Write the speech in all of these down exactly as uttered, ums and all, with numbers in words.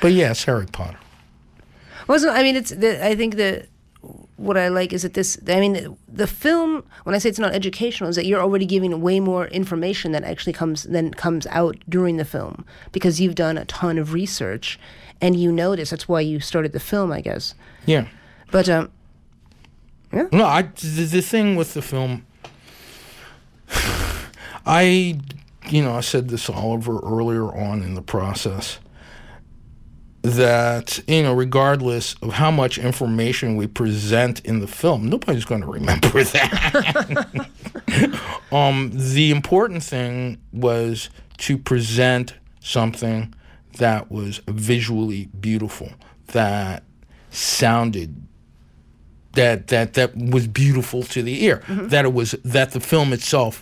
But yeah, it's Harry Potter. Well, so, I mean, it's. The, I think that what I like is that this. I mean, the, the film. When I say it's not educational, is that you're already giving way more information that actually comes than comes out during the film because you've done a ton of research, and you know this. That's why you started the film, I guess. Yeah. But um. Yeah. No, I. The, the thing with the film. I, you know, I said this to Oliver earlier on in the process. That, you know, regardless of how much information we present in the film, nobody's going to remember that. um, the important thing was to present something that was visually beautiful, that sounded, that that that was beautiful to the ear, mm-hmm. that it was that the film itself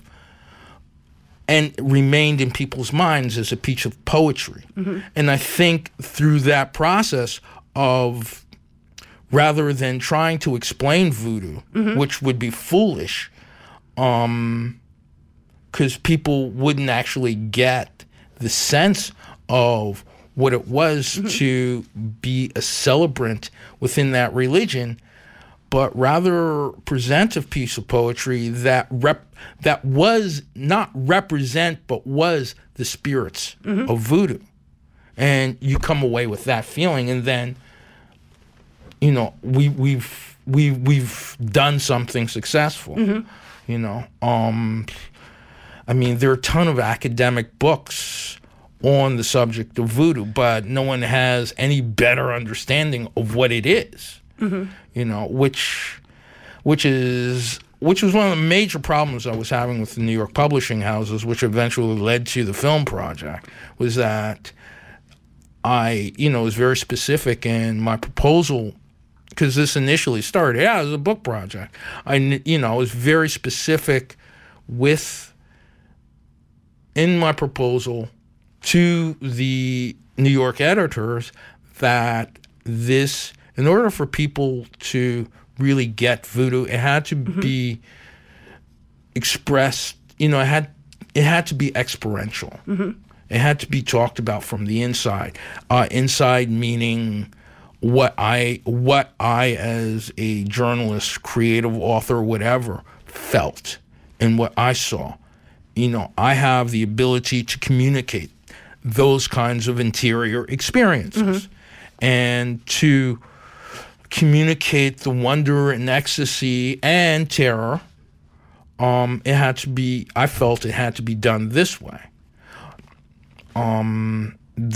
and remained in people's minds as a piece of poetry. Mm-hmm. And I think through that process of, rather than trying to explain voodoo, mm-hmm. which would be foolish, um, because people wouldn't actually get the sense of what it was mm-hmm. to be a celebrant within that religion, but rather present a piece of poetry that rep that was not represent, but was the spirits mm-hmm. of voodoo. And you come away with that feeling, and then, you know, we we've we we've done something successful. Mm-hmm. You know, um, I mean, there are a ton of academic books on the subject of voodoo, but no one has any better understanding of what it is. Mm-hmm. You know, which, which is, which was one of the major problems I was having with the New York publishing houses, which eventually led to the film project, was that I, you know, was very specific in my proposal, because this initially started out as a book project. I, you know, was very specific with, in my proposal to the New York editors, that this, in order for people to really get voodoo, it had to mm-hmm. be expressed, you know, it had it had to be experiential. Mm-hmm. It had to be talked about from the inside. Uh, inside meaning what I what I as a journalist, creative author, whatever, felt and what I saw. You know, I have the ability to communicate those kinds of interior experiences mm-hmm. and to communicate the wonder and ecstasy and terror. Um, it had to be, I felt it had to be done this way. Um,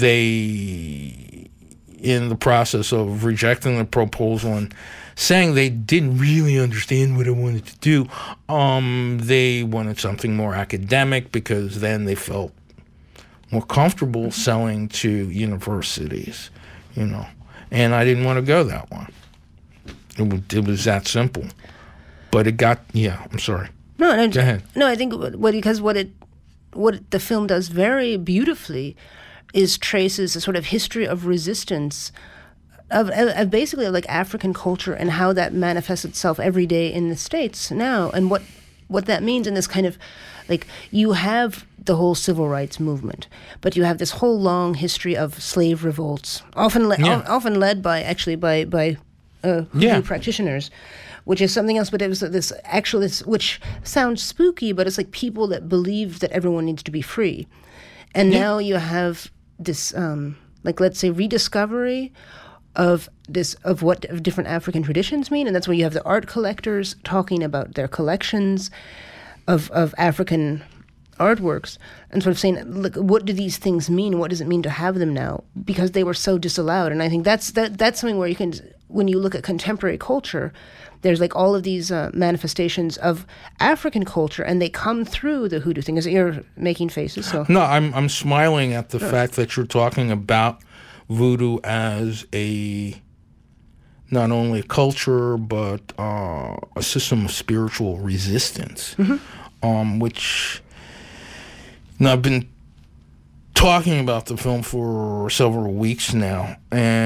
they, in the process of rejecting the proposal and saying they didn't really understand what I wanted to do, um, they wanted something more academic, because then they felt more comfortable selling to universities, you know. And I didn't want to go that one. It was, it was that simple. But it got, yeah, I'm sorry. No, no, go ahead. No, I think what, because what it, what the film does very beautifully is traces a sort of history of resistance of, of basically like African culture and how that manifests itself every day in the States now, and what what that means in this kind of, like, you have the whole civil rights movement, but you have this whole long history of slave revolts, often le- yeah. often led by actually by by uh, Hoodoo yeah. practitioners, which is something else. But it was this actual, this, which sounds spooky, but it's like people that believe that everyone needs to be free, and yeah. now you have this, um, like, let's say, rediscovery of this, of what of different African traditions mean, and that's where you have the art collectors talking about their collections of of African artworks and sort of saying, look, what do these things mean? What does it mean to have them now? Because they were so disallowed. And I think that's that that's something where you can, when you look at contemporary culture, there's like all of these uh, manifestations of African culture, and they come through the hoodoo thing. Is you're making faces? So no, I'm I'm smiling at the oh. fact that you're talking about voodoo as a not only a culture but uh, a system of spiritual resistance, mm-hmm. um, which. Now, I've been talking about the film for several weeks now,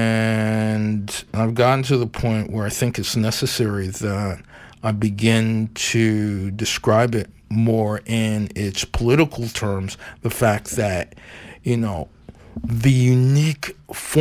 and I've gotten to the point where I think it's necessary that I begin to describe it more in its political terms, the fact that, you know, the unique form